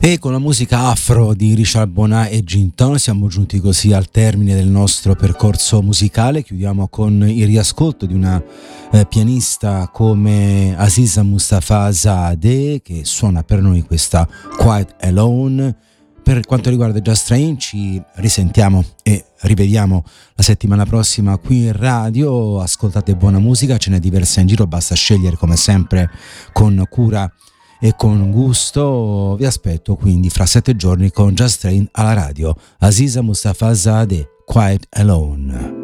E con la musica afro di Richard Bonat e Ginton siamo giunti così al termine del nostro percorso musicale. Chiudiamo con il riascolto di una pianista come Aziza Mustafazadeh, che suona per noi questa Quite Alone. Per quanto riguarda Just Train ci risentiamo e rivediamo la settimana prossima qui in radio. Ascoltate buona musica, ce n'è diversa in giro, basta scegliere come sempre con cura e con gusto. Vi aspetto quindi fra 7 giorni con Just Train alla radio. Aziza Mustafazadeh, Quite Alone.